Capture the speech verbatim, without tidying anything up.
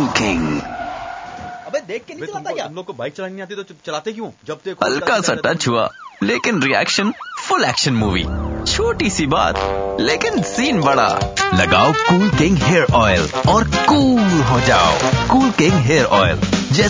Cool king. अबे देख के नहीं चलाता क्या? तुम लोग को बाइक चलानी नहीं आती तो चलाते क्यों? जब देखो हल्का सा टच हुआ, लेकिन रिएक्शन फुल एक्शन मूवी। छोटी सी बात लेकिन सीन बड़ा। लगाओ कूल किंग हेयर ऑयल और कूल हो जाओ। Cool king hair oil